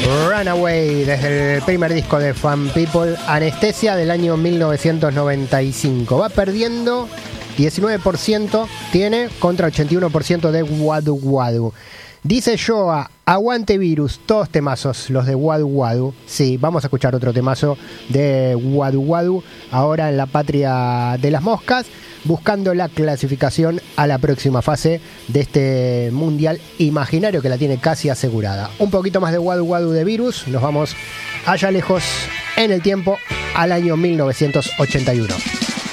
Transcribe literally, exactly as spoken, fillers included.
Runaway, desde el primer disco de Fun People, Anestesia, del año mil novecientos noventa y cinco. Va perdiendo, diecinueve por ciento tiene contra ochenta y uno por ciento de Wadu Wadu. Dice Joa, aguante Virus, todos temazos, los de Wadu Wadu. Sí, vamos a escuchar otro temazo de Wadu Wadu, ahora en la patria de las moscas, buscando la clasificación a la próxima fase de este mundial imaginario que la tiene casi asegurada. Un poquito más de Wadu Wadu de Virus, nos vamos allá lejos en el tiempo, al año mil novecientos ochenta y uno.